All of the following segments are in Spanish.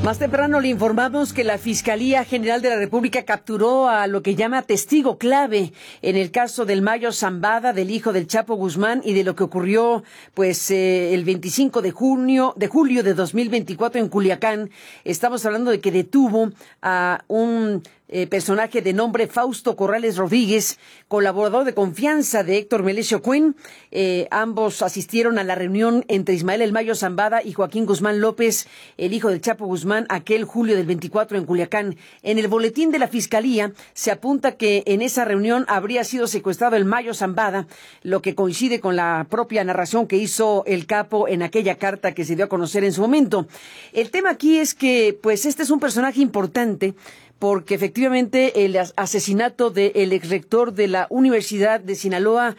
Más temprano le informamos que la Fiscalía General de la República capturó a lo que llama testigo clave en el caso del Mayo Zambada, del hijo del Chapo Guzmán, y de lo que ocurrió el 25 de julio de 2024 en Culiacán. Estamos hablando de que detuvo a un personaje de nombre Fausto Corrales Rodríguez, colaborador de confianza de Héctor Melesio Cuen. Ambos asistieron a la reunión entre Ismael El Mayo Zambada y Joaquín Guzmán López, el hijo del Chapo Guzmán, aquel julio del 24 en Culiacán. En el boletín de la Fiscalía se apunta que en esa reunión habría sido secuestrado el Mayo Zambada, lo que coincide con la propia narración que hizo el capo en aquella carta que se dio a conocer en su momento. El tema aquí es que, este es un personaje importante, porque efectivamente el asesinato del exrector de la Universidad de Sinaloa,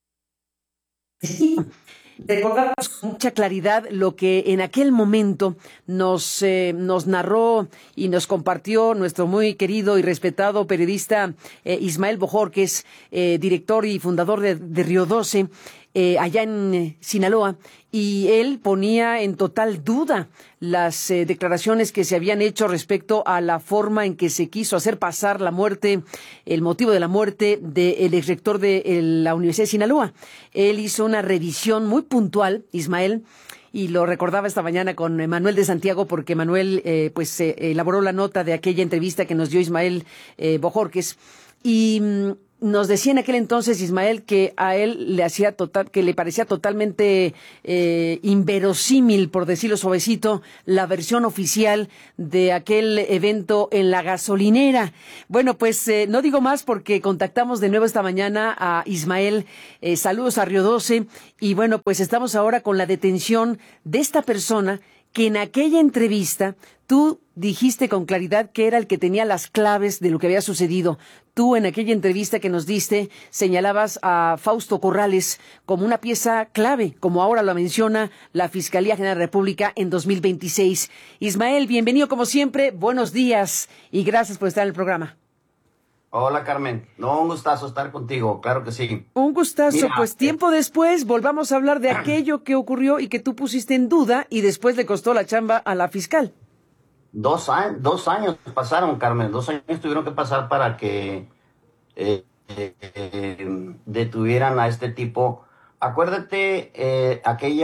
recordamos con mucha claridad lo que en aquel momento nos narró y nos compartió nuestro muy querido y respetado periodista Ismael Bojorquez, director y fundador de Río 12, allá en Sinaloa, y él ponía en total duda las declaraciones que se habían hecho respecto a la forma en que se quiso hacer pasar la muerte, el motivo de la muerte del exrector de la Universidad de Sinaloa. Él hizo una revisión muy puntual, Ismael, y lo recordaba esta mañana con Manuel de Santiago, porque Manuel elaboró la nota de aquella entrevista que nos dio Ismael Bojorquez, y nos decía en aquel entonces Ismael que a él le parecía totalmente inverosímil, por decirlo suavecito, la versión oficial de aquel evento en la gasolinera. Bueno, no digo más porque contactamos de nuevo esta mañana a Ismael. Saludos a Río 12. Y bueno, estamos ahora con la detención de esta persona que en aquella entrevista tú dijiste con claridad que era el que tenía las claves de lo que había sucedido. Tú en aquella entrevista que nos diste señalabas a Fausto Corrales como una pieza clave, como ahora lo menciona la Fiscalía General de la República en 2026. Ismael, bienvenido como siempre, buenos días y gracias por estar en el programa. Hola, Carmen. Un gustazo estar contigo, claro que sí. Un gustazo. Mira, tiempo después volvamos a hablar de aquello que ocurrió y que tú pusiste en duda y después le costó la chamba a la fiscal. 2 años pasaron, Carmen. 2 años tuvieron que pasar para que detuvieran a este tipo. Acuérdate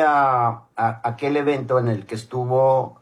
aquel evento en el que estuvo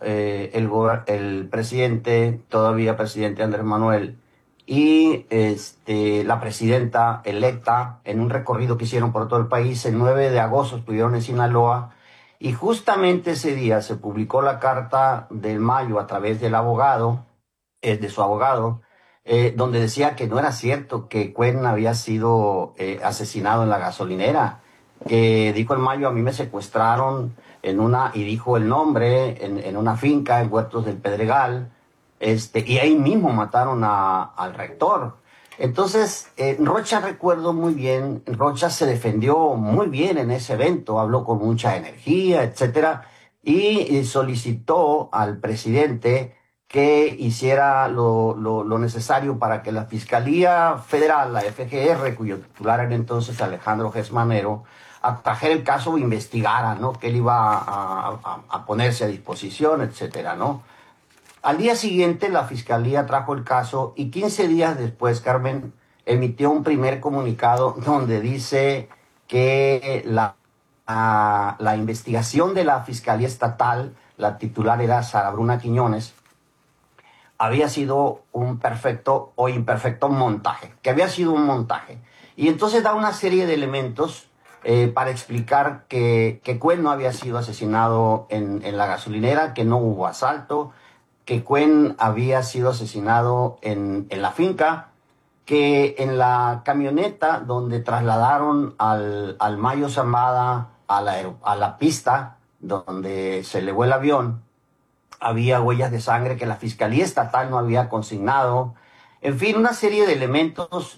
el presidente, todavía presidente Andrés Manuel, y la presidenta electa en un recorrido que hicieron por todo el país. El 9 de agosto estuvieron en Sinaloa y justamente ese día se publicó la carta del Mayo a través del abogado, de su abogado, donde decía que no era cierto que Cuen había sido asesinado en la gasolinera, que dijo el Mayo: a mí me secuestraron y dijo el nombre, en una finca en Huertos del Pedregal, y ahí mismo mataron al rector. Entonces, Rocha, recuerdo muy bien, Rocha se defendió muy bien en ese evento, habló con mucha energía, etcétera, y solicitó al presidente que hiciera lo necesario para que la Fiscalía Federal, la FGR, cuyo titular era entonces Alejandro Gesmanero, atrajera el caso o investigara, ¿no?, que él iba a ponerse a disposición, etcétera, ¿no? Al día siguiente la Fiscalía trajo el caso y 15 días después, Carmen, emitió un primer comunicado donde dice que la investigación de la Fiscalía Estatal, la titular era Sara Bruna Quiñones, había sido un perfecto o imperfecto montaje, que había sido un montaje. Y entonces da una serie de elementos para explicar que Cuen no había sido asesinado en la gasolinera, que no hubo asalto, que Cuen había sido asesinado en la finca, que en la camioneta donde trasladaron al Mayo Zambada a la pista donde se elevó el avión, había huellas de sangre que la Fiscalía Estatal no había consignado. En fin, una serie de elementos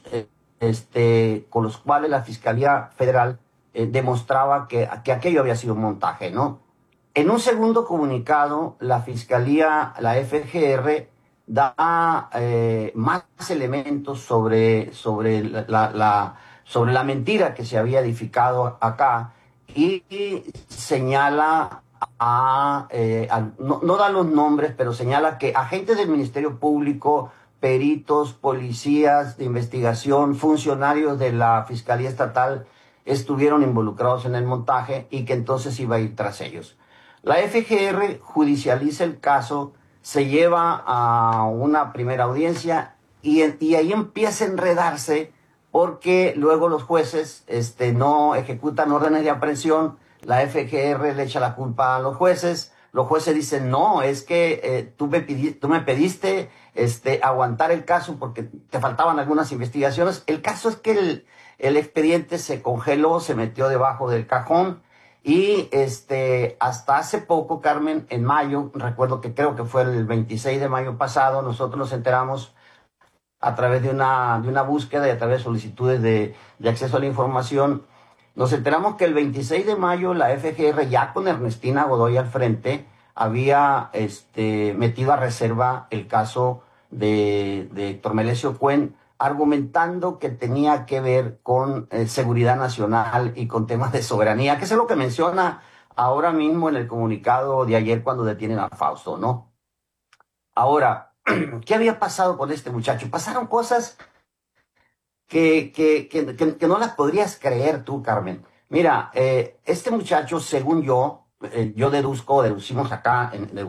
con los cuales la Fiscalía Federal demostraba que aquello había sido un montaje, ¿no? En un segundo comunicado, la Fiscalía, la FGR, da más elementos sobre la mentira que se había edificado acá y señala no da los nombres, pero señala que agentes del Ministerio Público, peritos, policías de investigación, funcionarios de la Fiscalía Estatal estuvieron involucrados en el montaje y que entonces iba a ir tras ellos. La FGR judicializa el caso, se lleva a una primera audiencia y ahí empieza a enredarse porque luego los jueces no ejecutan órdenes de aprehensión, la FGR le echa la culpa a los jueces dicen, no, es que tú me pediste aguantar el caso porque te faltaban algunas investigaciones. El caso es que el expediente se congeló, se metió debajo del cajón y hasta hace poco, Carmen, en mayo, recuerdo que creo que fue el 26 de mayo pasado, nosotros nos enteramos a través de una búsqueda y a través de solicitudes de acceso a la información. Nos enteramos que el 26 de mayo la FGR, ya con Ernestina Godoy al frente, había metido a reserva el caso de Héctor Melesio Cuen, argumentando que tenía que ver con seguridad nacional y con temas de soberanía, que es lo que menciona ahora mismo en el comunicado de ayer cuando detienen a Fausto, ¿no? Ahora, ¿qué había pasado con este muchacho? Pasaron cosas que no las podrías creer tú, Carmen. Mira, este muchacho, según yo deducimos acá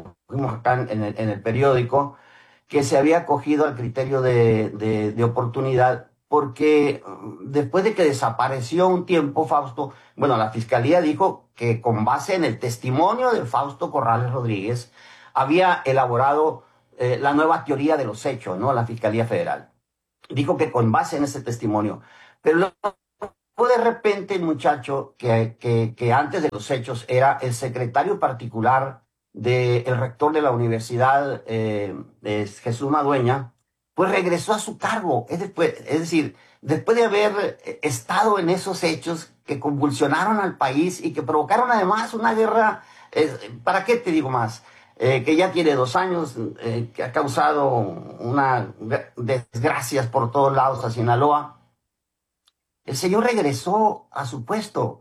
en el periódico, que se había acogido al criterio de oportunidad, porque después de que desapareció un tiempo Fausto, bueno, la fiscalía dijo que con base en el testimonio de Fausto Corrales Rodríguez, había elaborado la nueva teoría de los hechos, ¿no? La Fiscalía Federal. Dijo que con base en ese testimonio. Pero luego de repente el muchacho que antes de los hechos era el secretario particular del rector de la universidad, Jesús Madueña, pues regresó a su cargo. Es decir, después de haber estado en esos hechos que convulsionaron al país y que provocaron además una guerra, ¿para qué te digo más? Que ya tiene 2 años, que ha causado una desgracias por todos lados a Sinaloa. El señor regresó a su puesto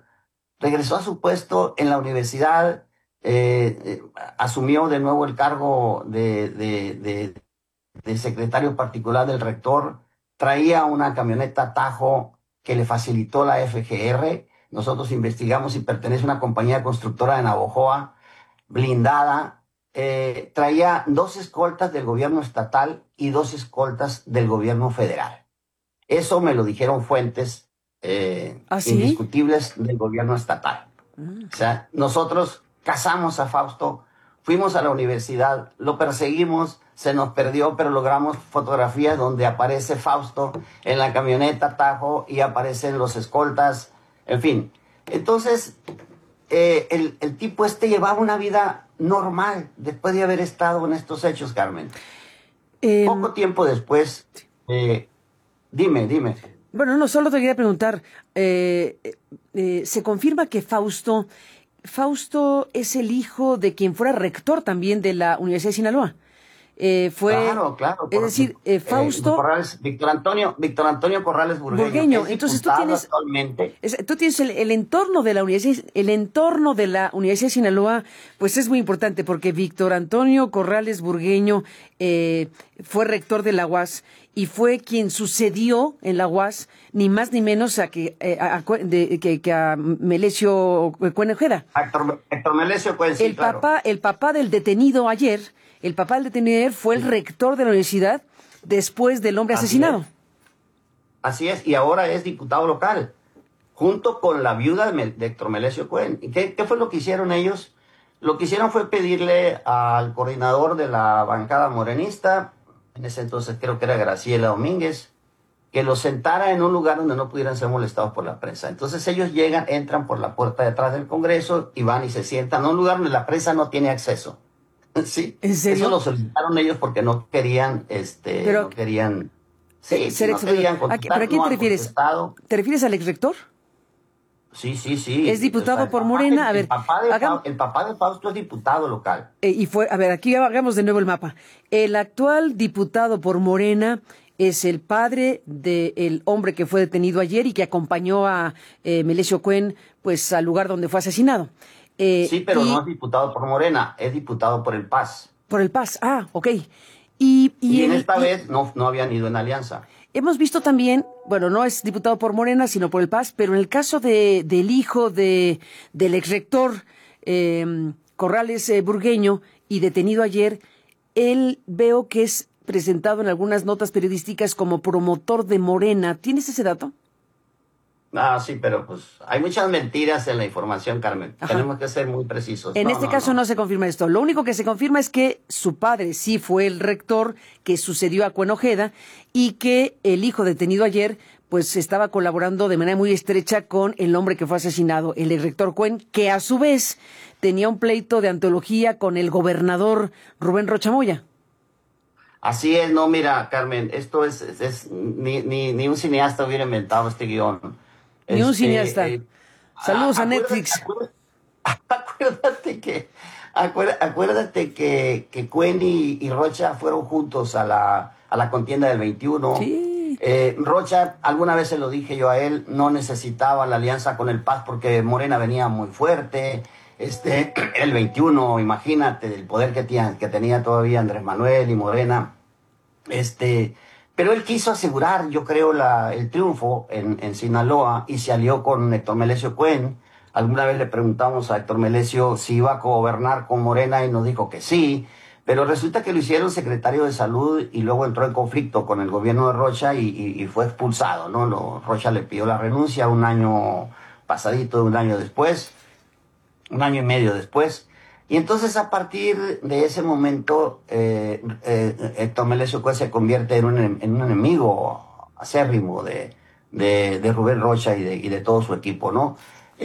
en la universidad, asumió de nuevo el cargo de secretario particular del rector, traía una camioneta Tajo que le facilitó la FGR. Nosotros investigamos y pertenece a una compañía constructora de Navojoa, blindada. Traía 2 escoltas del gobierno estatal y 2 escoltas del gobierno federal. Eso me lo dijeron fuentes indiscutibles del gobierno estatal. O sea, nosotros cazamos a Fausto, fuimos a la universidad, lo perseguimos, se nos perdió, pero logramos fotografías donde aparece Fausto en la camioneta Tajo y aparecen los escoltas, en fin. Entonces, el tipo llevaba una vida normal después de haber estado en estos hechos, Carmen. Poco tiempo después, dime. Bueno, no, solo te quería preguntar, se confirma que Fausto es el hijo de quien fuera rector también de la Universidad de Sinaloa. Claro. Es decir, Fausto... Víctor Antonio Corrales Burgueño. Entonces tú tienes el entorno de la Universidad, de Sinaloa, pues es muy importante porque Víctor Antonio Corrales Burgueño fue rector de la UAS y fue quien sucedió en la UAS ni más ni menos que a Melesio Cuen Ojeda. Héctor Melesio Cuen, sí, claro. El papá del detenido ayer fue el rector de la universidad después del hombre asesinado. Así es, y ahora es diputado local, junto con la viuda de Héctor Melesio Cuen. ¿Y qué fue lo que hicieron ellos? Lo que hicieron fue pedirle al coordinador de la bancada morenista, en ese entonces creo que era Graciela Domínguez, que los sentara en un lugar donde no pudieran ser molestados por la prensa. Entonces ellos entran por la puerta de atrás del Congreso y van y se sientan en un lugar donde la prensa no tiene acceso. Sí, ¿en serio? Eso lo solicitaron ellos porque no querían, no querían, no querían contestar. ¿Pero a quién te refieres? ¿Te refieres al exrector? Sí. Es diputado por Morena. El papá de Fausto es diputado local. Aquí hagamos de nuevo el mapa. El actual diputado por Morena es el padre del hombre que fue detenido ayer y que acompañó a Melesio Cuen, pues, al lugar donde fue asesinado. Sí, pero no es diputado por Morena, es diputado por el PAS. Por el PAS, ok. Y en esta vez no habían ido en alianza. Hemos visto también, bueno, no es diputado por Morena, sino por el PAS, pero en el caso del hijo del exrector Corrales Burgueño y detenido ayer, él veo que es presentado en algunas notas periodísticas como promotor de Morena. ¿Tienes ese dato? Ah, sí, pero pues hay muchas mentiras en la información, Carmen. Ajá. Tenemos que ser muy precisos. En este caso no se confirma esto. Lo único que se confirma es que su padre sí fue el rector que sucedió a Cuen Ojeda y que el hijo detenido ayer pues estaba colaborando de manera muy estrecha con el hombre que fue asesinado, el exrector Cuen, que a su vez tenía un pleito de antología con el gobernador Rubén Rocha Moya. Así es, no, mira, Carmen, esto ni un cineasta hubiera inventado este guión. Ni un cineasta. Saludos a Netflix. Acuérdate que Cuen y Rocha fueron juntos a la contienda del 21. Sí. Rocha, alguna vez se lo dije yo a él, no necesitaba la alianza con el PAS porque Morena venía muy fuerte. El 21, imagínate, del poder que tenía todavía Andrés Manuel y Morena. Pero él quiso asegurar, yo creo, el triunfo en Sinaloa y se alió con Héctor Melesio Cuen. Alguna vez le preguntamos a Héctor Melesio si iba a gobernar con Morena y nos dijo que sí, pero resulta que lo hicieron secretario de Salud y luego entró en conflicto con el gobierno de Rocha y fue expulsado, ¿no? Rocha le pidió la renuncia un año pasadito, un año después, un año y medio después. Y entonces a partir de ese momento, Héctor Melesio Cuen se convierte en un enemigo acérrimo de Rubén Rocha y de todo su equipo, ¿no?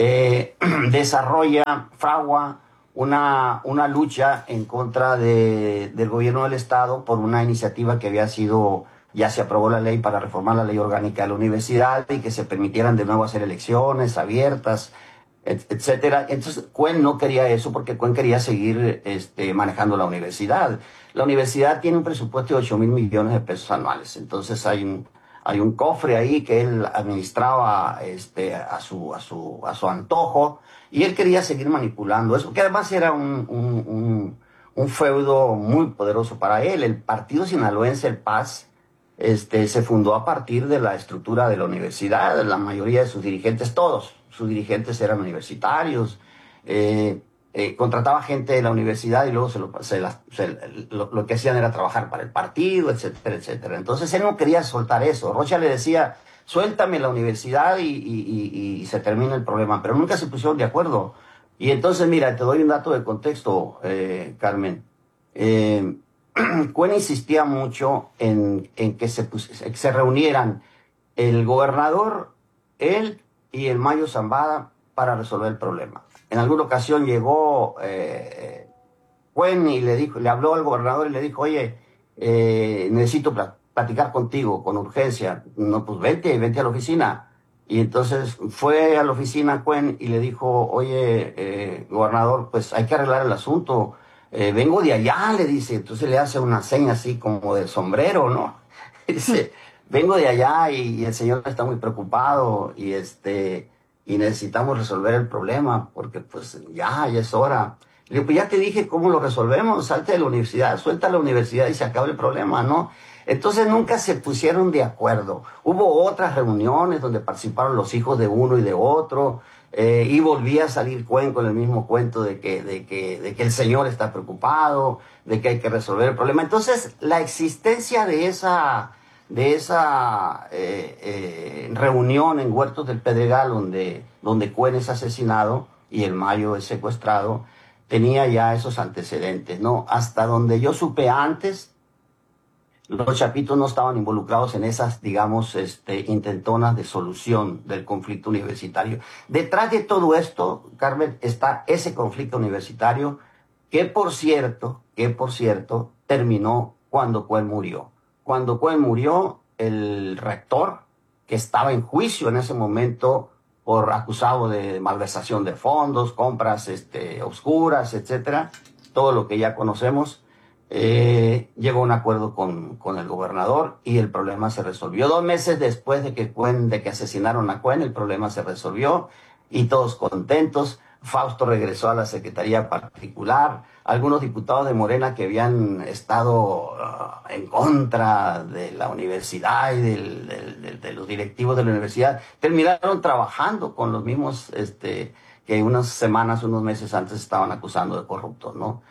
Fragua una lucha en contra del gobierno del Estado por una iniciativa que había sido, ya se aprobó la ley para reformar la ley orgánica de la universidad y que se permitieran de nuevo hacer elecciones abiertas, etcétera. Entonces Cuen no quería eso porque Cuen quería seguir manejando la universidad. La universidad tiene un presupuesto de 8,000 millones de pesos anuales, entonces hay un cofre ahí que él administraba a su antojo y él quería seguir manipulando eso, que además era un feudo muy poderoso para él. El partido sinaloense, el PAS, se fundó a partir de la estructura de la universidad. La mayoría de sus dirigentes, todos sus dirigentes eran universitarios, contrataba gente de la universidad y luego lo que hacían era trabajar para el partido, etcétera, etcétera. Entonces él no quería soltar eso. Rocha le decía, suéltame la universidad y se termina el problema, pero nunca se pusieron de acuerdo. Y entonces, mira, te doy un dato de contexto, Carmen. Cuen insistía mucho en que se reunieran el gobernador, él y el Mayo Zambada para resolver el problema. En alguna ocasión llegó Cuen y le habló al gobernador y le dijo, oye, necesito platicar contigo con urgencia. No, pues vente a la oficina. Y entonces fue a la oficina Cuen y le dijo, oye, gobernador, pues hay que arreglar el asunto. Vengo de allá, le dice. Entonces le hace una seña así como del sombrero, ¿no? Dice, vengo de allá y el señor está muy preocupado y y necesitamos resolver el problema porque pues ya es hora. Le digo, pues ya te dije cómo lo resolvemos, salte de la universidad, suelta la universidad y se acaba el problema, ¿no? Entonces nunca se pusieron de acuerdo. Hubo otras reuniones donde participaron los hijos de uno y de otro, y volvía a salir Cuen con el mismo cuento de que el señor está preocupado, de que hay que resolver el problema. Entonces la existencia de esa reunión en Huertos del Pedregal donde Cuen es asesinado y el Mayo es secuestrado, tenía ya esos antecedentes, ¿no? Hasta donde yo supe antes, los chapitos no estaban involucrados en esas, digamos, intentonas de solución del conflicto universitario. Detrás de todo esto, Carmen, está ese conflicto universitario que, por cierto, terminó cuando Cuen murió. Cuando Cuen murió, el rector, que estaba en juicio en ese momento por acusado de malversación de fondos, compras oscuras, etcétera, todo lo que ya conocemos, llegó a un acuerdo con el gobernador y el problema se resolvió. 2 meses después de que asesinaron a Cuen, el problema se resolvió y todos contentos. Fausto regresó a la Secretaría Particular. Algunos diputados de Morena que habían estado en contra de la universidad y de los directivos de la universidad, terminaron trabajando con los mismos que unas semanas, unos meses antes estaban acusando de corruptos, ¿no?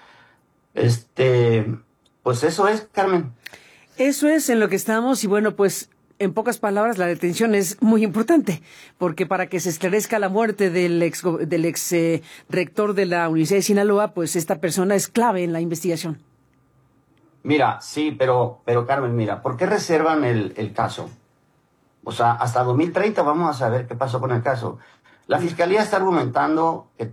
Pues eso es, Carmen. Eso es en lo que estamos y bueno, pues en pocas palabras la detención es muy importante porque para que se esclarezca la muerte del ex rector de la Universidad de Sinaloa, pues esta persona es clave en la investigación. Mira, sí, pero Carmen, mira, ¿por qué reservan el caso? O sea, hasta 2030 vamos a saber qué pasó con el caso. La Fiscalía está argumentando que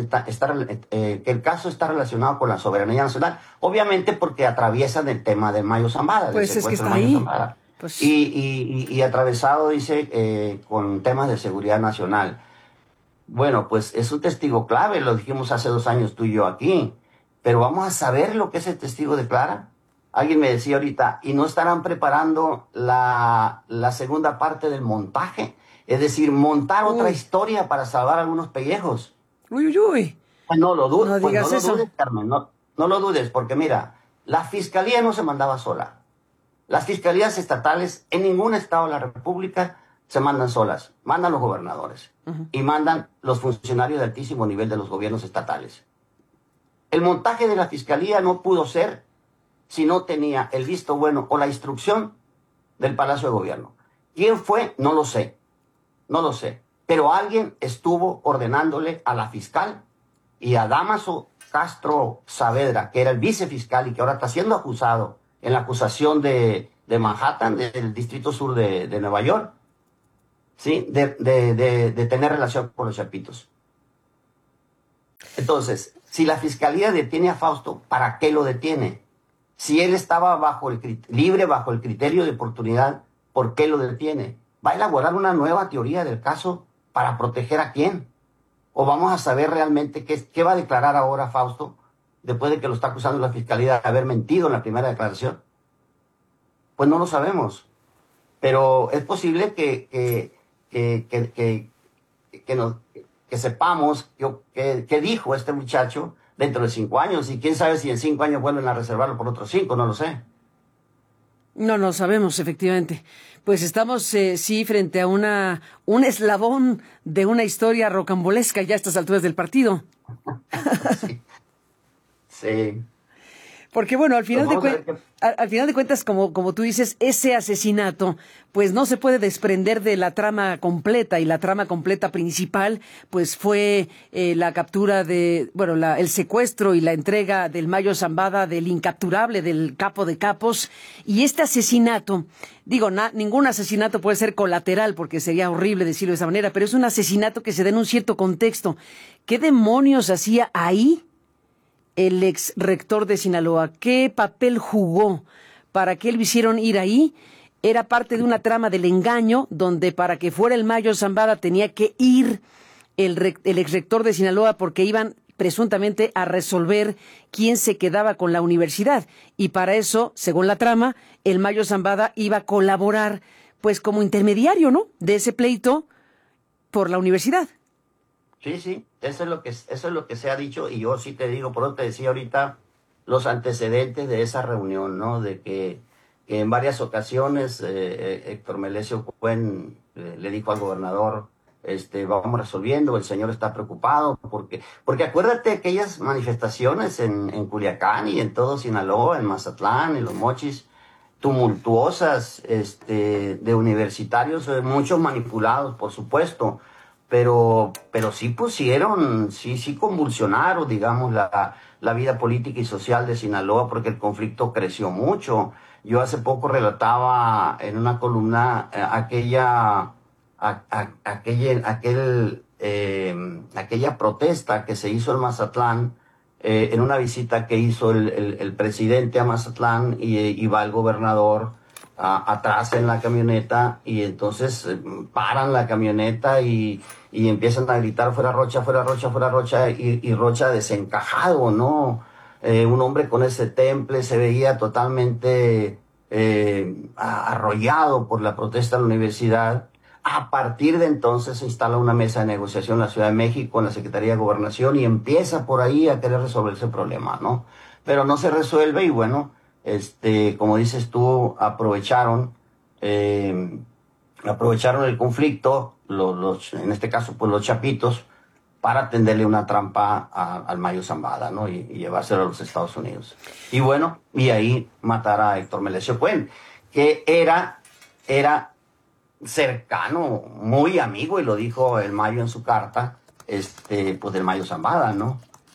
que el caso está relacionado con la soberanía nacional, obviamente porque atraviesan el tema de Mayo Zambada, Pues del es que secuestro está de Mayo ahí. Zambada. Pues... Y atravesado, dice, con temas de seguridad nacional. Bueno, pues es un testigo clave, lo dijimos hace 2 años tú y yo aquí, pero vamos a saber lo que ese testigo declara. Alguien me decía ahorita, ¿y no estarán preparando la segunda parte del montaje? Es decir, montar otra historia para salvar algunos pellejos. Uy, uy, uy. Pues no lo dudes, No digas eso. dudes, Carmen, no lo dudes, porque mira, la Fiscalía no se mandaba sola. Las fiscalías estatales en ningún estado de la República se mandan solas, mandan los gobernadores y mandan los funcionarios de altísimo nivel de los gobiernos estatales. El montaje de la Fiscalía no pudo ser si no tenía el visto bueno o la instrucción del Palacio de Gobierno. ¿Quién fue? No lo sé. No lo sé. Pero alguien estuvo ordenándole a la fiscal y a Dámaso Castro Saavedra, que era el vicefiscal y que ahora está siendo acusado en la acusación de Manhattan, del Distrito Sur de Nueva York, ¿sí? De tener relación con los chapitos. Entonces, si la Fiscalía detiene a Fausto, ¿para qué lo detiene? Si él estaba libre bajo el criterio de oportunidad, ¿por qué lo detiene? ¿Va a elaborar una nueva teoría del caso para proteger a quién? ¿O vamos a saber realmente qué va a declarar ahora Fausto después de que lo está acusando la Fiscalía de haber mentido en la primera declaración? Pues no lo sabemos. Pero es posible que sepamos qué dijo este muchacho dentro de 5 años, y quién sabe si en 5 años vuelven a reservarlo por otros 5, no lo sé. No lo sabemos, efectivamente. Pues estamos, sí, frente a un eslabón de una historia rocambolesca ya a estas alturas del partido. Sí. Sí. Porque bueno, al final de cuentas, como tú dices, ese asesinato, pues no se puede desprender de la trama completa, y la trama completa principal, pues fue la captura el secuestro y la entrega del Mayo Zambada, del incapturable, del capo de capos, y este asesinato, ningún asesinato puede ser colateral, porque sería horrible decirlo de esa manera, pero es un asesinato que se da en un cierto contexto. ¿Qué demonios hacía ahí el ex rector de Sinaloa? ¿Qué papel jugó para que lo hicieron ir ahí? Era parte de una trama del engaño, donde para que fuera el Mayo Zambada tenía que ir el ex rector de Sinaloa, porque iban presuntamente a resolver quién se quedaba con la universidad. Y para eso, según la trama, el Mayo Zambada iba a colaborar, pues como intermediario, ¿no?, de ese pleito por la universidad. Sí, eso es lo que se ha dicho, y yo sí te digo, por eso te decía ahorita los antecedentes de esa reunión, ¿no? De que en varias ocasiones Héctor Melesio Cuen le dijo al gobernador, vamos resolviendo, el señor está preocupado, porque acuérdate de aquellas manifestaciones en Culiacán y en todo Sinaloa, en Mazatlán, en Los Mochis, tumultuosas, de universitarios, muchos manipulados, por supuesto, pero sí sí convulsionaron, digamos, la vida política y social de Sinaloa, porque el conflicto creció mucho. Yo hace poco relataba en una columna aquella protesta que se hizo en Mazatlán, en una visita que hizo el presidente a Mazatlán, y va el gobernador atrás en la camioneta, y entonces paran la camioneta y empiezan a gritar fuera Rocha, fuera Rocha, fuera Rocha, y Rocha desencajado, ¿no? Un hombre con ese temple se veía totalmente arrollado por la protesta de la universidad. A partir de entonces se instala una mesa de negociación en la Ciudad de México, en la Secretaría de Gobernación, y empieza por ahí a querer resolver ese problema, ¿no? Pero no se resuelve y bueno, como dices tú, aprovecharon el conflicto, en este caso pues los chapitos, para tenderle una trampa al Mayo Zambada, ¿no? Y llevárselo a los Estados Unidos. Y bueno, y ahí matar a Héctor Melesio Cuen, que era cercano, muy amigo, y lo dijo el Mayo en su carta, pues del Mayo Zambada, ¿no?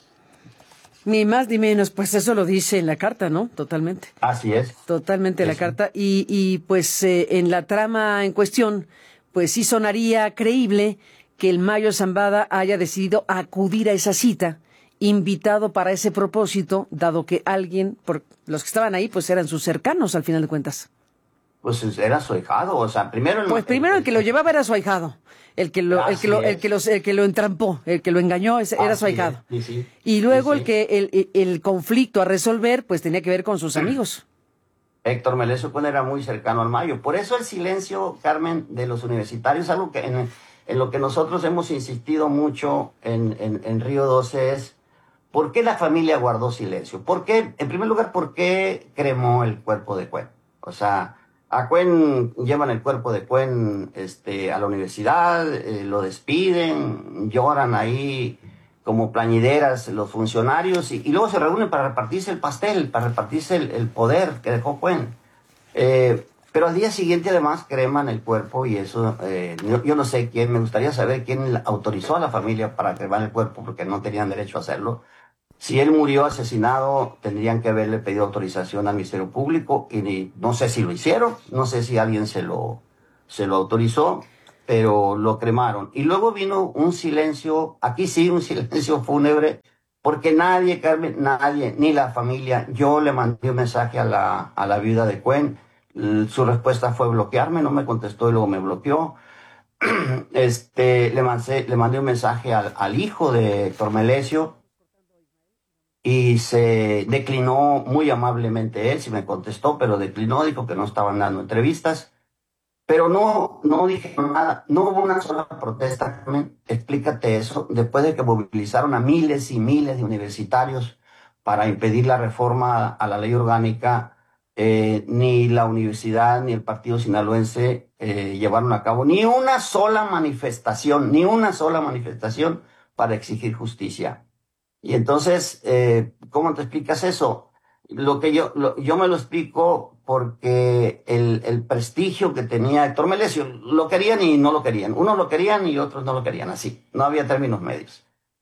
Ni más ni menos, pues eso lo dice en la carta, ¿no? Totalmente. Así es. Totalmente la carta. Y pues en la trama en cuestión, pues sí sonaría creíble que el Mayo Zambada haya decidido acudir a esa cita, invitado para ese propósito, dado que alguien, por los que estaban ahí, pues eran sus cercanos al final de cuentas. Pues era su ahijado, o sea, primero el que lo llevaba era su ahijado, el que lo entrampó, el que lo engañó era su ahijado. Sí. Y luego el conflicto a resolver, pues tenía que ver con sus amigos. Héctor Melesio Cuen era muy cercano al Mayo. Por eso el silencio, Carmen, de los universitarios, algo que en lo que nosotros hemos insistido mucho en Río 12 es, ¿por qué la familia guardó silencio? ¿Por qué, en primer lugar, por qué cremó el cuerpo de Cuen? O sea, a Cuen llevan el cuerpo de Cuen a la universidad, lo despiden, lloran ahí como plañideras los funcionarios y luego se reúnen para repartirse el pastel, para repartirse el poder que dejó Cuen. Pero al día siguiente además creman el cuerpo y eso, yo no sé quién, me gustaría saber quién autorizó a la familia para cremar el cuerpo porque no tenían derecho a hacerlo. Si él murió asesinado, tendrían que haberle pedido autorización al Ministerio Público y no sé si lo hicieron, no sé si alguien se lo autorizó, pero lo cremaron. Y luego vino un silencio, aquí sí, un silencio fúnebre, porque nadie, Carmen, nadie, ni la familia, yo le mandé un mensaje a la viuda de Cuen, su respuesta fue bloquearme, no me contestó y luego me bloqueó. Le mandé un mensaje al hijo de Héctor Melesio, y se declinó muy amablemente él, sí me contestó, pero declinó, dijo que no estaban dando entrevistas, pero no dijeron nada, no hubo una sola protesta, Carmen, explícate eso, después de que movilizaron a miles y miles de universitarios para impedir la reforma a la ley orgánica, ni la universidad ni el partido sinaloense llevaron a cabo ni una sola manifestación para exigir justicia. Y entonces, ¿cómo te explicas eso? Yo me lo explico porque el prestigio que tenía Héctor Melesio, lo querían y no lo querían. Unos lo querían y otros no lo querían, así. No había términos medios.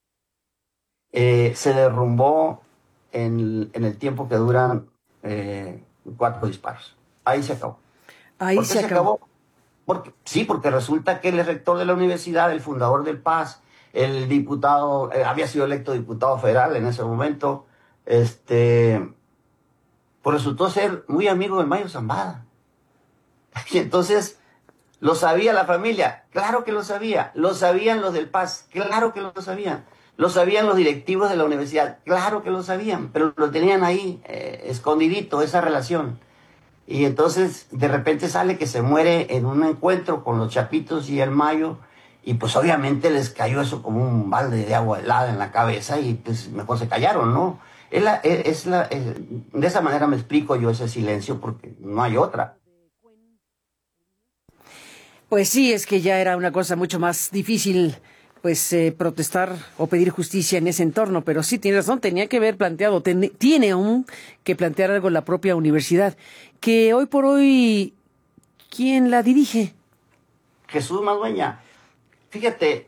Se derrumbó en el tiempo que duran 4 disparos. Ahí se acabó. Ahí se acabó. Porque resulta que el rector de la universidad, el fundador del PAS, el diputado, había sido electo diputado federal en ese momento, pues resultó ser muy amigo del Mayo Zambada. Y entonces, ¿lo sabía la familia? Claro que lo sabía. ¿Lo sabían los del PAS? Claro que lo sabían. ¿Lo sabían los directivos de la universidad? Claro que lo sabían, pero lo tenían ahí, escondidito, esa relación. Y entonces, de repente sale que se muere en un encuentro con los Chapitos y el Mayo, y pues obviamente les cayó eso como un balde de agua helada en la cabeza y pues mejor se callaron, ¿no? De esa manera me explico yo ese silencio porque no hay otra. Pues sí, es que ya era una cosa mucho más difícil, pues protestar o pedir justicia en ese entorno, pero sí, tienes razón, tenía que haber planteado, tiene aún que plantear algo la propia universidad, que hoy por hoy, ¿quién la dirige? Jesús Madueña. Fíjate,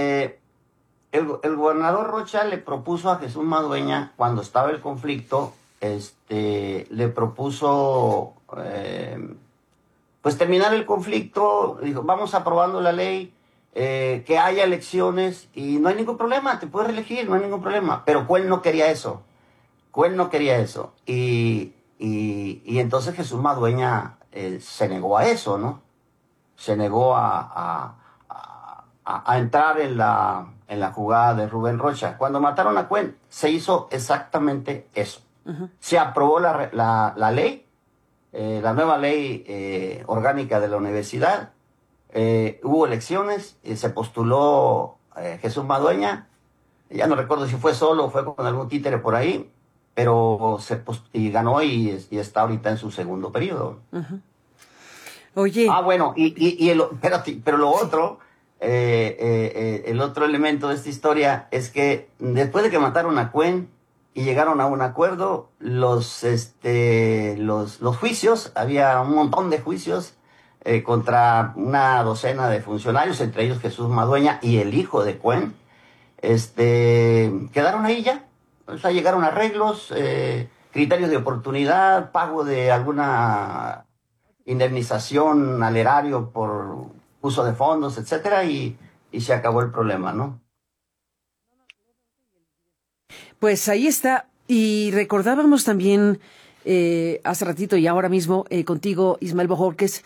el gobernador Rocha le propuso a Jesús Madueña, cuando estaba el conflicto, le propuso pues terminar el conflicto, dijo, vamos aprobando la ley, que haya elecciones y no hay ningún problema, te puedes reelegir, no hay ningún problema. Pero Cuen no quería eso, Y entonces Jesús Madueña se negó a eso, ¿no? Se negó a entrar en la jugada de Rubén Rocha. Cuando mataron a Cuen, se hizo exactamente eso. Uh-huh. Se aprobó la ley, la nueva ley orgánica de la universidad, hubo elecciones, se postuló Jesús Madueña, ya no recuerdo si fue solo o fue con algún títere por ahí, pero y ganó y está ahorita en su segundo periodo. Uh-huh. Oye. Ah, bueno, espérate, pero lo otro, el otro elemento de esta historia es que después de que mataron a Cuen y llegaron a un acuerdo, los juicios, había un montón de juicios contra una docena de funcionarios, entre ellos Jesús Madueña y el hijo de Cuen, quedaron ahí ya. O sea, llegaron arreglos, criterios de oportunidad, pago de alguna indemnización al erario por uso de fondos, etcétera, y se acabó el problema, ¿no? Pues ahí está. Y recordábamos también hace ratito y ahora mismo contigo, Ismael Bojorquez,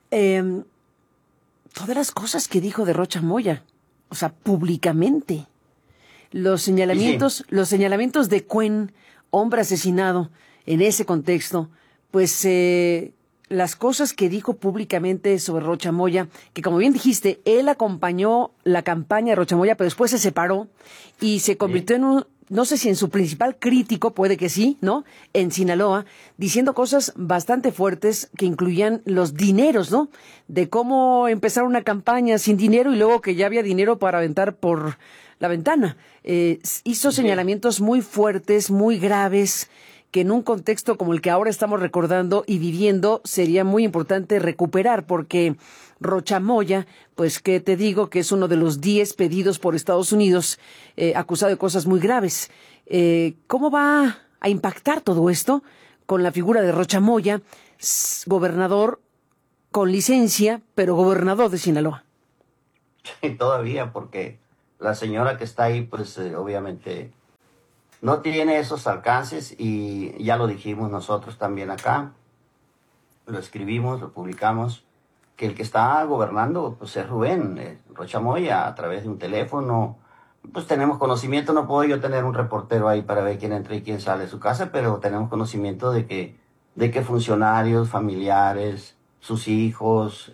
todas las cosas que dijo de Rocha Moya, o sea, públicamente. Los señalamientos de Cuen, hombre asesinado, en ese contexto, pues las cosas que dijo públicamente sobre Rocha Moya, que como bien dijiste, él acompañó la campaña de Rocha Moya, pero después se separó y se convirtió en un, no sé si en su principal crítico, puede que sí, ¿no? En Sinaloa, diciendo cosas bastante fuertes que incluían los dineros, ¿no? De cómo empezar una campaña sin dinero y luego que ya había dinero para aventar por la ventana. Hizo señalamientos muy fuertes, muy graves, que en un contexto como el que ahora estamos recordando y viviendo sería muy importante recuperar, porque Rocha Moya, pues que te digo que es uno de los 10 pedidos por Estados Unidos, acusado de cosas muy graves. ¿Cómo va a impactar todo esto con la figura de Rocha Moya, gobernador con licencia, pero gobernador de Sinaloa? Sí, todavía, porque la señora que está ahí, pues obviamente no tiene esos alcances, y ya lo dijimos nosotros también acá, lo escribimos, lo publicamos, que el que está gobernando pues es Rubén Rocha Moya, a través de un teléfono. Pues tenemos conocimiento, no puedo yo tener un reportero ahí para ver quién entra y quién sale de su casa, pero tenemos conocimiento de que funcionarios, familiares, sus hijos,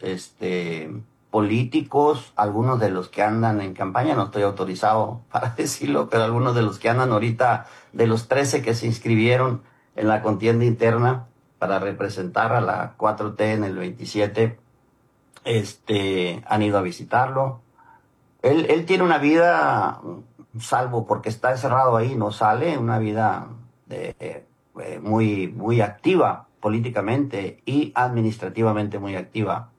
políticos, algunos de los que andan en campaña, no estoy autorizado para decirlo, pero algunos de los que andan ahorita, de los 13 que se inscribieron en la contienda interna para representar a la 4T en el 27, han ido a visitarlo. Él tiene una vida, salvo porque está encerrado ahí, no sale, una vida muy, muy activa políticamente y administrativamente muy activa.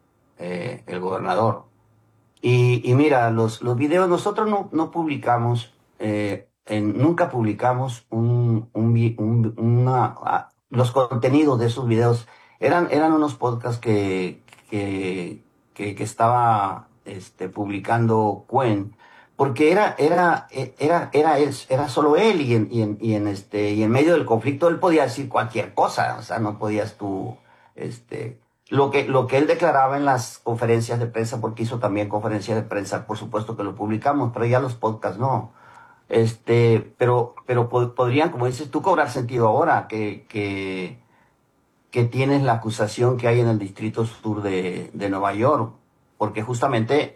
El gobernador. Y mira, los videos, nosotros no publicamos, nunca publicamos los contenidos de esos videos. Eran unos podcasts que estaba publicando Cuen, porque era solo él, y en medio del conflicto él podía decir cualquier cosa, o sea, no podías tú, lo que él declaraba en las conferencias de prensa, porque hizo también conferencias de prensa, por supuesto que lo publicamos, pero ya los podcasts no. Pero podrían, como dices tú, cobrar sentido ahora que tienes la acusación que hay en el Distrito Sur de Nueva York, porque justamente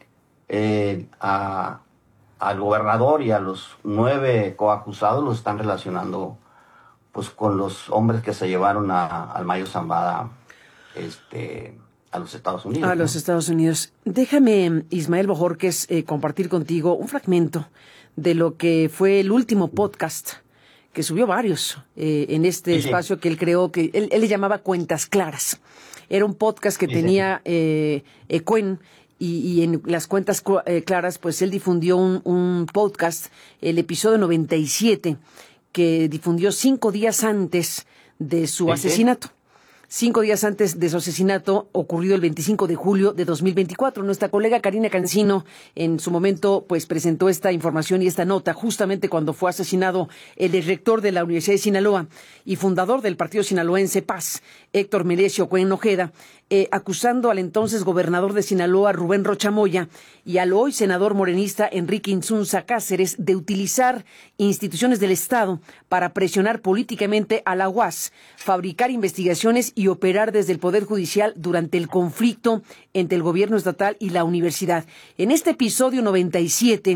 al gobernador y a los 9 coacusados los están relacionando pues con los hombres que se llevaron al Mayo Zambada a los Estados Unidos. A los Estados Unidos. Déjame, Ismael Bojorquez, compartir contigo un fragmento de lo que fue el último podcast, que subió varios en este espacio que él creó, que él le llamaba Cuentas Claras. Era un podcast que tenía Cuen, y en las Cuentas Claras, pues él difundió un podcast, el episodio 97, que difundió 5 días antes de su asesinato. 5 días antes de su asesinato, ocurrido el 25 de julio de 2024. Nuestra colega Karina Cancino, en su momento, pues presentó esta información y esta nota justamente cuando fue asesinado el rector de la Universidad de Sinaloa y fundador del partido sinaloense Paz, Héctor Melesio Cuen Ojeda, acusando al entonces gobernador de Sinaloa, Rubén Rocha Moya, y al hoy senador morenista Enrique Insunza Cáceres de utilizar instituciones del Estado para presionar políticamente a la UAS, fabricar investigaciones y y operar desde el Poder Judicial durante el conflicto entre el gobierno estatal y la universidad. En este episodio 97,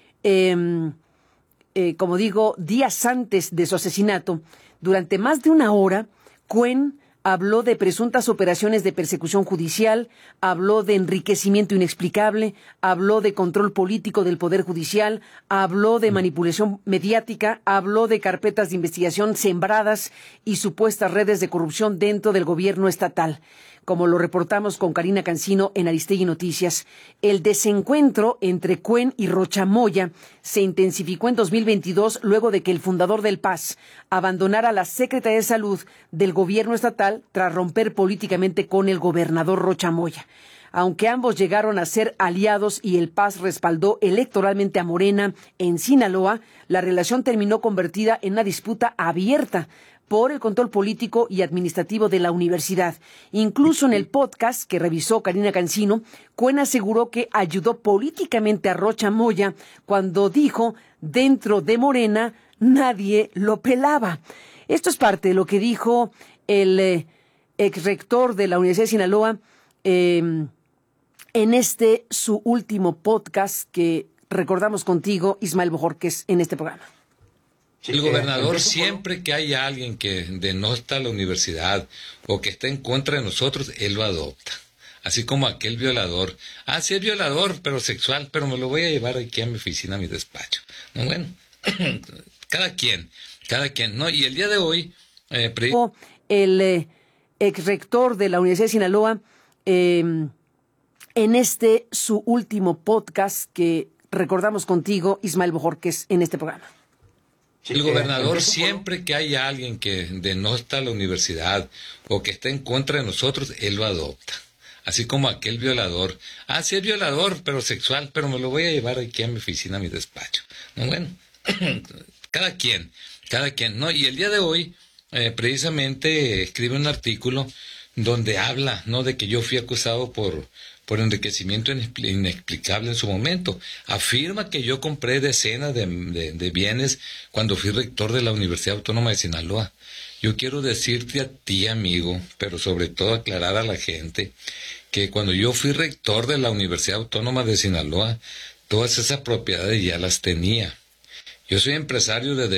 como digo, días antes de su asesinato, durante más de una hora, Cuen habló de presuntas operaciones de persecución judicial, habló de enriquecimiento inexplicable, habló de control político del Poder Judicial, habló de manipulación mediática, habló de carpetas de investigación sembradas y supuestas redes de corrupción dentro del gobierno estatal. Como lo reportamos con Karina Cancino en Aristegui Noticias, el desencuentro entre Cuen y Rocha Moya se intensificó en 2022 luego de que el fundador del PAS abandonara la Secretaría de Salud del gobierno estatal tras romper políticamente con el gobernador Rocha Moya. Aunque ambos llegaron a ser aliados y el PAS respaldó electoralmente a Morena en Sinaloa, la relación terminó convertida en una disputa abierta por el control político y administrativo de la universidad. Incluso en el podcast que revisó Karina Cancino, Cuen aseguró que ayudó políticamente a Rocha Moya cuando dijo, dentro de Morena nadie lo pelaba. Esto es parte de lo que dijo el exrector de la Universidad de Sinaloa en este su último podcast que recordamos contigo, Ismael Bojorquez, en este programa. El gobernador, siempre que haya alguien que denosta a la universidad o que está en contra de nosotros, él lo adopta. Así como aquel violador. Ah, sí es violador, pero sexual, pero me lo voy a llevar aquí a mi oficina, a mi despacho. No, bueno, cada quien, ¿no? Y el día de hoy... el exrector de la Universidad de Sinaloa en este su último podcast que recordamos contigo, Ismael Bojorquez, en este programa. El gobernador, siempre que haya alguien que denosta a la universidad o que está en contra de nosotros, él lo adopta. Así como aquel violador. Ah, sí es violador, pero sexual, pero me lo voy a llevar aquí a mi oficina, a mi despacho. No, bueno, cada quien, ¿no? Y el día de hoy, precisamente, escribe un artículo donde habla, ¿no?, de que yo fui acusado por enriquecimiento inexplicable en su momento. Afirma que yo compré decenas de bienes cuando fui rector de la Universidad Autónoma de Sinaloa. Yo quiero decirte a ti, amigo, pero sobre todo aclarar a la gente, que cuando yo fui rector de la Universidad Autónoma de Sinaloa, todas esas propiedades ya las tenía. Yo soy empresario desde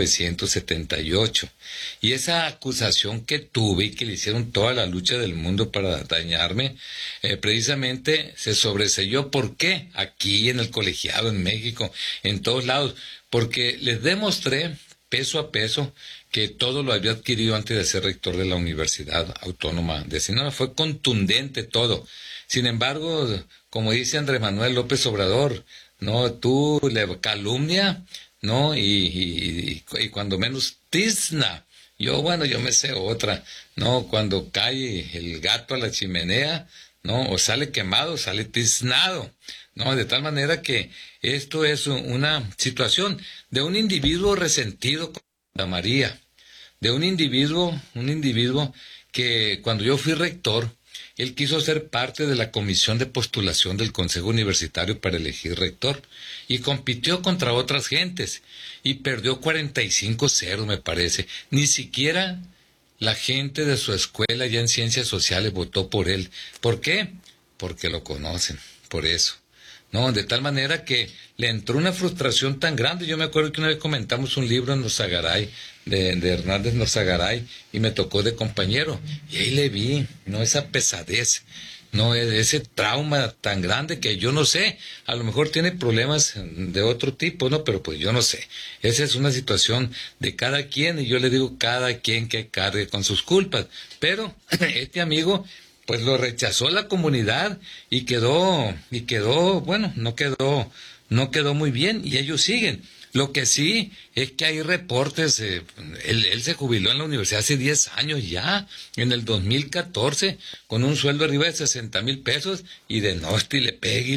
1978 y esa acusación que tuve y que le hicieron toda la lucha del mundo para dañarme, precisamente se sobreseyó. ¿Por qué? Aquí en el colegiado, en México, en todos lados, porque les demostré peso a peso que todo lo había adquirido antes de ser rector de la Universidad Autónoma de Sinaloa. Fue contundente todo. Sin embargo, como dice Andrés Manuel López Obrador, no, tú le calumnia, ¿no? Y cuando menos tizna. Yo me sé otra, ¿no? Cuando cae el gato a la chimenea, ¿no? O sale quemado, sale tiznado, ¿no? De tal manera que esto es una situación de un individuo resentido con María, de un individuo que cuando yo fui rector, él quiso ser parte de la comisión de postulación del Consejo Universitario para elegir rector y compitió contra otras gentes y perdió 45-0, me parece. Ni siquiera la gente de su escuela ya en Ciencias Sociales votó por él. ¿Por qué? Porque lo conocen, por eso. No, de tal manera que le entró una frustración tan grande. Yo me acuerdo que una vez comentamos un libro en Nozagaray, de Hernández Nozagaray, y me tocó de compañero. Y ahí le vi, ¿no?, esa pesadez, ¿no?, ese trauma tan grande que yo no sé. A lo mejor tiene problemas de otro tipo, ¿no? Pero pues yo no sé. Esa es una situación de cada quien, y yo le digo cada quien que cargue con sus culpas. Pero este amigo pues lo rechazó la comunidad y quedó, bueno, no quedó muy bien, y ellos siguen. Lo que sí es que hay reportes, él se jubiló en la universidad hace 10 años ya, en el 2014, con un sueldo arriba de 60,000 pesos, y denosta y le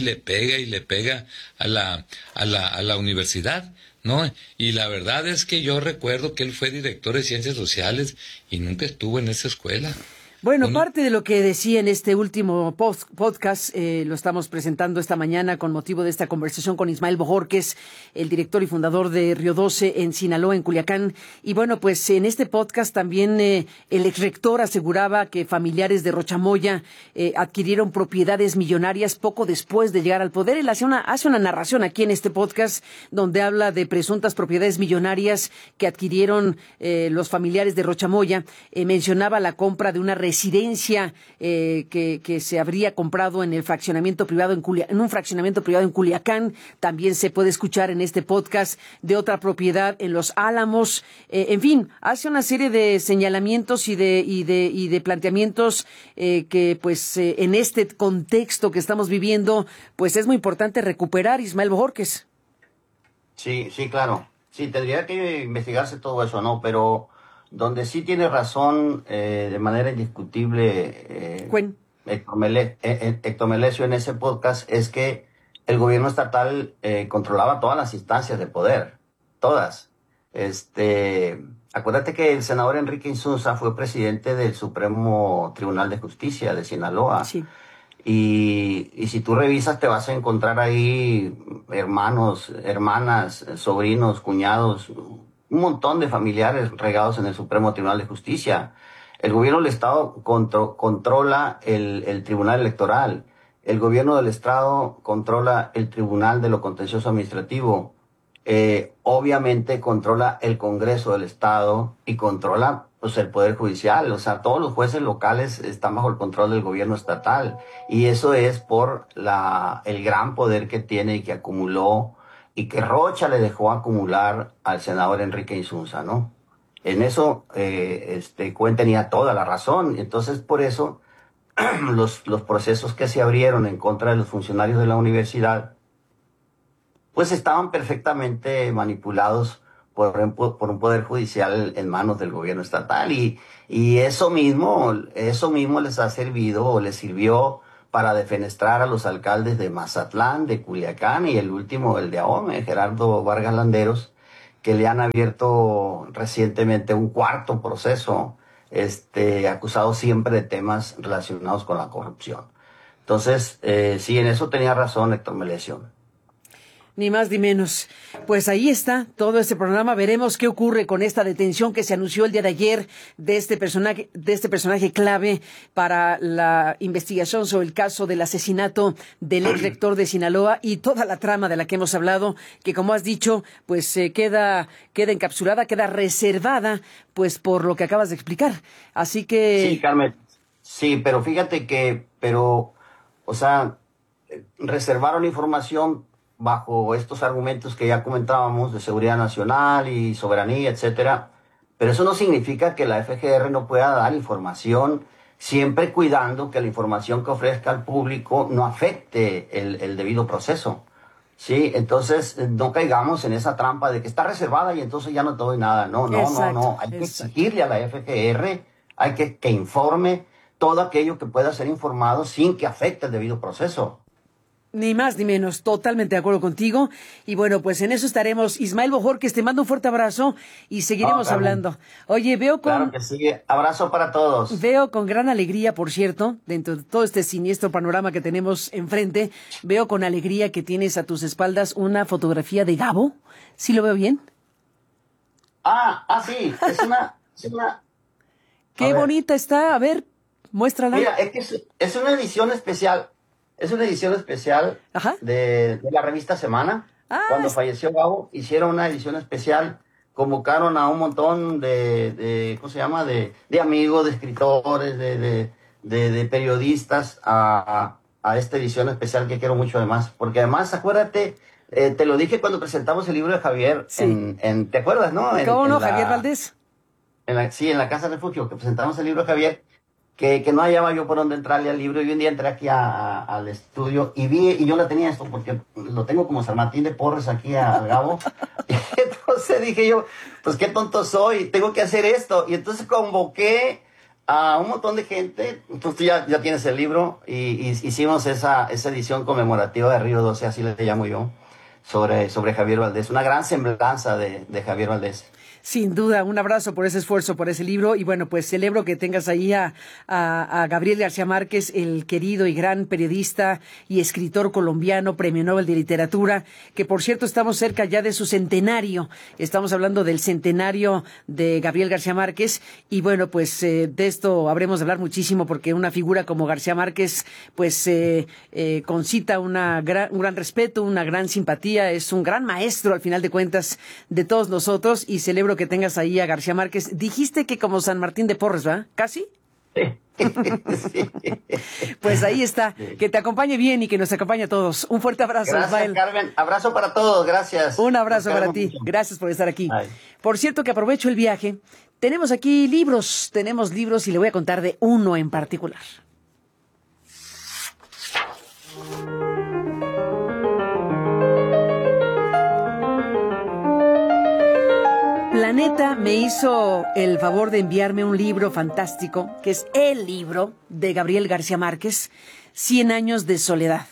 pega a la universidad, ¿no? Y la verdad es que yo recuerdo que él fue director de Ciencias Sociales y nunca estuvo en esa escuela. Bueno, parte de lo que decía en este último podcast, lo estamos presentando esta mañana con motivo de esta conversación con Ismael Bojórquez, el director y fundador de Río 12 en Sinaloa, en Culiacán. Y bueno, pues en este podcast también el exrector aseguraba que familiares de Rochamoya adquirieron propiedades millonarias poco después de llegar al poder. Él hace una narración aquí en este podcast donde habla de presuntas propiedades millonarias que adquirieron los familiares de Rochamoya. Mencionaba la compra de una residencia que se habría comprado en el fraccionamiento privado en un fraccionamiento privado en Culiacán. También se puede escuchar en este podcast de otra propiedad en Los Álamos. En fin, hace una serie de señalamientos y de planteamientos que pues en este contexto que estamos viviendo pues es muy importante recuperar, Ismael Bojórquez. Sí, claro. Sí, tendría que investigarse todo eso, ¿no? Pero donde sí tiene razón de manera indiscutible Héctor Melesio en ese podcast es que el gobierno estatal controlaba todas las instancias de poder, todas. Acuérdate que el senador Enrique Insunza fue presidente del Supremo Tribunal de Justicia de Sinaloa. Sí. Y si tú revisas te vas a encontrar ahí hermanos, hermanas, sobrinos, cuñados, un montón de familiares regados en el Supremo Tribunal de Justicia. El gobierno del Estado controla el Tribunal Electoral. El gobierno del Estado controla el Tribunal de lo Contencioso Administrativo. Obviamente controla el Congreso del Estado y controla pues el Poder Judicial. O sea, todos los jueces locales están bajo el control del gobierno estatal. Y eso es por el gran poder que tiene y que acumuló y que Rocha le dejó acumular al senador Enrique Insunza, ¿no? En eso Cuen tenía toda la razón. Entonces, por eso, los procesos que se abrieron en contra de los funcionarios de la universidad, pues estaban perfectamente manipulados por un poder judicial en manos del gobierno estatal. Y eso mismo les ha servido o les sirvió para defenestrar a los alcaldes de Mazatlán, de Culiacán y el último, el de Ahome, Gerardo Vargas Landeros, que le han abierto recientemente un cuarto proceso, acusado siempre de temas relacionados con la corrupción. Entonces, sí, en eso tenía razón Héctor Melesio. Ni más ni menos. Pues ahí está todo este programa. Veremos qué ocurre con esta detención que se anunció el día de ayer de este personaje clave para la investigación sobre el caso del asesinato del ex rector de Sinaloa y toda la trama de la que hemos hablado, que como has dicho, pues queda encapsulada, queda reservada, pues por lo que acabas de explicar. Así que... Sí, Carmen. Sí, pero fíjate reservaron información bajo estos argumentos que ya comentábamos de seguridad nacional y soberanía, etcétera. Pero eso no significa que la FGR no pueda dar información, siempre cuidando que la información que ofrezca al público no afecte el debido proceso. Sí, entonces no caigamos en esa trampa de que está reservada y entonces ya no te doy nada. No. Hay que exigirle a la FGR, hay que informe todo aquello que pueda ser informado sin que afecte el debido proceso. Ni más ni menos, totalmente de acuerdo contigo. Y bueno, pues en eso estaremos. Ismael Bojórquez, te mando un fuerte abrazo y seguiremos hablando. Oye, Claro que sí, abrazo para todos. Veo con gran alegría, por cierto, dentro de todo este siniestro panorama que tenemos enfrente, veo con alegría que tienes a tus espaldas una fotografía de Gabo. ¿Sí lo veo bien? Sí, es una... Qué bonita está, a ver, muéstrala. Mira, es que es una edición especial. Es una edición especial de la revista Semana. Cuando falleció Gabo, hicieron una edición especial, convocaron a un montón de ¿cómo se llama? De amigos, de escritores, de periodistas a esta edición especial que quiero mucho además. Porque además, acuérdate, te lo dije cuando presentamos el libro de Javier, sí. ¿Te acuerdas, no? ¿Cómo no, Javier Valdés? En la Casa Refugio, que presentamos el libro de Javier. Que no hallaba yo por dónde entrarle al libro, y un día entré aquí al estudio y yo la tenía esto porque lo tengo como San Martín de Porres aquí al Gabo. Y entonces dije yo, pues qué tonto soy, tengo que hacer esto. Y entonces convoqué a un montón de gente. Entonces tú ya tienes el libro y hicimos esa edición conmemorativa de Río 12, así le llamo yo, sobre Javier Valdés. Una gran semblanza de Javier Valdés. Sin duda, un abrazo por ese esfuerzo, por ese libro. Y bueno, pues celebro que tengas ahí a Gabriel García Márquez, el querido y gran periodista y escritor colombiano, Premio Nobel de Literatura, que por cierto estamos cerca ya de su centenario. Estamos hablando del centenario de Gabriel García Márquez. Y bueno, pues de esto habremos de hablar muchísimo, porque una figura como García Márquez, pues concita un gran respeto, una gran simpatía. Es un gran maestro, al final de cuentas, de todos nosotros, y celebro que tengas ahí a García Márquez. Dijiste que como San Martín de Porres, ¿verdad? ¿Casi? Sí. Pues ahí está. Que te acompañe bien y que nos acompañe a todos. Un fuerte abrazo, Gracias, Ismael. Carmen. Abrazo para todos. Gracias. Un abrazo para ti. Mucho. Gracias por estar aquí. Ay. Por cierto, que aprovecho el viaje. Tenemos aquí libros. Tenemos libros y le voy a contar de uno en particular. Planeta me hizo el favor de enviarme un libro fantástico, que es el libro de Gabriel García Márquez, 100 años de soledad.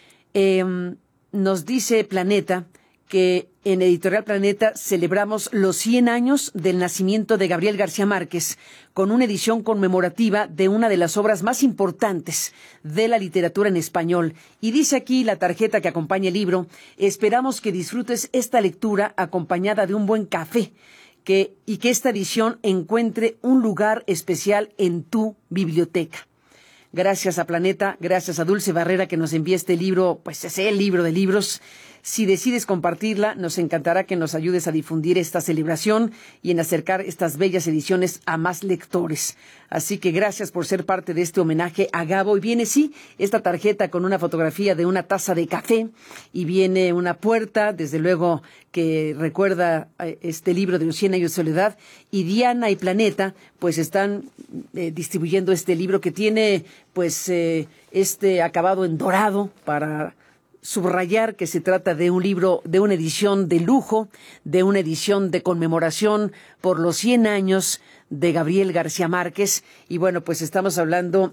Nos dice Planeta que en Editorial Planeta celebramos los 100 años del nacimiento de Gabriel García Márquez con una edición conmemorativa de una de las obras más importantes de la literatura en español. Y dice aquí la tarjeta que acompaña el libro: esperamos que disfrutes esta lectura acompañada de un buen café y que esta edición encuentre un lugar especial en tu biblioteca. Gracias a Planeta, gracias a Dulce Barrera que nos envía este libro, pues es el libro de libros. Si decides compartirla, nos encantará que nos ayudes a difundir esta celebración y en acercar estas bellas ediciones a más lectores. Así que gracias por ser parte de este homenaje a Gabo. Y viene, sí, esta tarjeta con una fotografía de una taza de café y viene una puerta, desde luego, que recuerda este libro de los 100 años de soledad. Y Diana y Planeta, pues están distribuyendo este libro que tiene, pues, este acabado en dorado para subrayar que se trata de un libro, de una edición de lujo, de una edición de conmemoración por los 100 años de Gabriel García Márquez. Y bueno, pues estamos hablando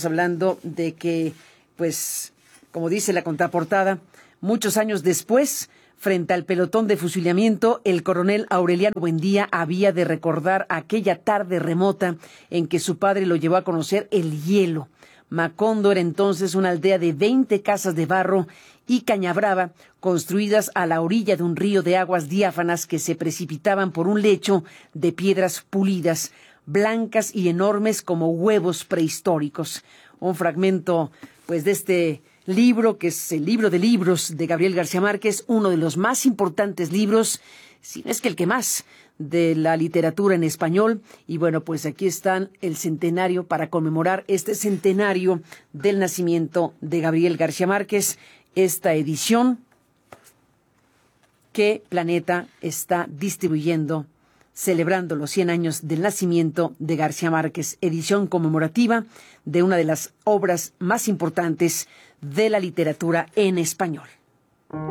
de que, pues, como dice la contraportada, muchos años después, frente al pelotón de fusilamiento, el coronel Aureliano Buendía había de recordar aquella tarde remota en que su padre lo llevó a conocer el hielo. Macondo era entonces una aldea de 20 casas de barro y cañabrava construidas a la orilla de un río de aguas diáfanas que se precipitaban por un lecho de piedras pulidas, blancas y enormes como huevos prehistóricos. Un fragmento, pues, de este libro, que es el libro de libros de Gabriel García Márquez, uno de los más importantes libros, si no es que el que más, de la literatura en español. Y bueno, pues aquí están el centenario para conmemorar este centenario del nacimiento de Gabriel García Márquez, esta edición que Planeta está distribuyendo, celebrando los 100 años del nacimiento de García Márquez, edición conmemorativa de una de las obras más importantes de la literatura en español.